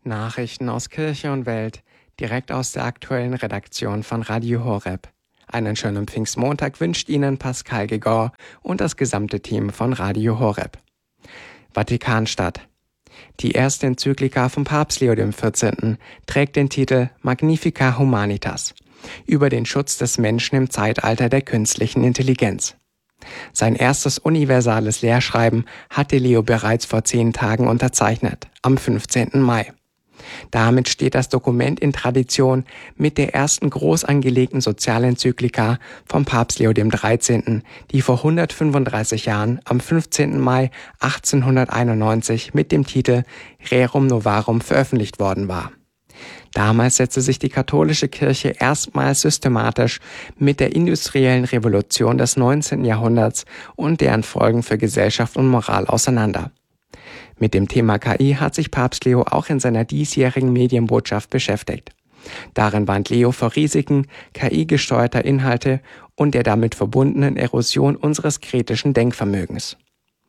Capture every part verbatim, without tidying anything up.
Nachrichten aus Kirche und Welt, direkt aus der aktuellen Redaktion von Radio Horeb. Einen schönen Pfingstmontag wünscht Ihnen Pascal Gegor und das gesamte Team von Radio Horeb. Vatikanstadt. Die erste Enzyklika von Papst Leo der vierzehnten. trägt den Titel Magnificat Humanitas über den Schutz des Menschen im Zeitalter der künstlichen Intelligenz. Sein erstes universales Lehrschreiben hatte Leo bereits vor zehn Tagen unterzeichnet, am fünfzehnten Mai. Damit steht das Dokument in Tradition mit der ersten groß angelegten Sozialenzyklika von Papst Leo der dreizehnten., die vor hundertfünfunddreißig Jahren am fünfzehnten Mai achtzehnhunderteinundneunzig mit dem Titel Rerum Novarum veröffentlicht worden war. Damals setzte sich die katholische Kirche erstmals systematisch mit der industriellen Revolution des neunzehnten. Jahrhunderts und deren Folgen für Gesellschaft und Moral auseinander. Mit dem Thema K I hat sich Papst Leo auch in seiner diesjährigen Medienbotschaft beschäftigt. Darin warnt Leo vor Risiken K I-gesteuerter Inhalte und der damit verbundenen Erosion unseres kritischen Denkvermögens.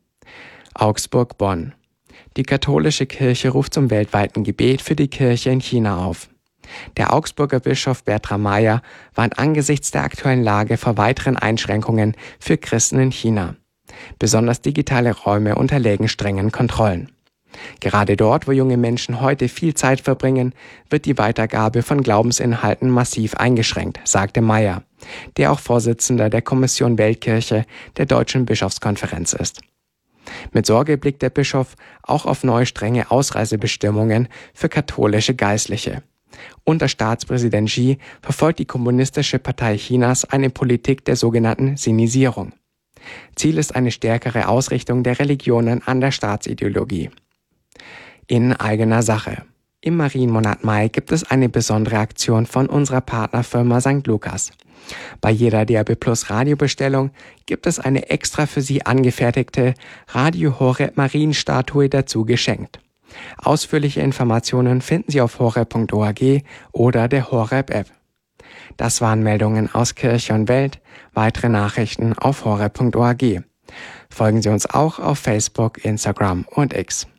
Augsburg-Bonn. Die katholische Kirche ruft zum weltweiten Gebet für die Kirche in China auf. Der Augsburger Bischof Bertram Meyer warnt angesichts der aktuellen Lage vor weiteren Einschränkungen für Christen in China. Besonders digitale Räume unterlägen strengen Kontrollen. Gerade dort, wo junge Menschen heute viel Zeit verbringen, wird die Weitergabe von Glaubensinhalten massiv eingeschränkt, sagte Meyer, der auch Vorsitzender der Kommission Weltkirche der Deutschen Bischofskonferenz ist. Mit Sorge blickt der Bischof auch auf neue strenge Ausreisebestimmungen für katholische Geistliche. Unter Staatspräsident Xi verfolgt die Kommunistische Partei Chinas eine Politik der sogenannten Sinisierung. Ziel ist eine stärkere Ausrichtung der Religionen an der Staatsideologie. In eigener Sache. Im Marienmonat Mai gibt es eine besondere Aktion von unserer Partnerfirma Sankt Lukas. Bei jeder D A B Plus Radiobestellung gibt es eine extra für Sie angefertigte Radio Horeb Marienstatue dazu geschenkt. Ausführliche Informationen finden Sie auf horeb punkt org oder der Horeb App. Das waren Meldungen aus Kirche und Welt. Weitere Nachrichten auf horeb punkt org. Folgen Sie uns auch auf Facebook, Instagram und X.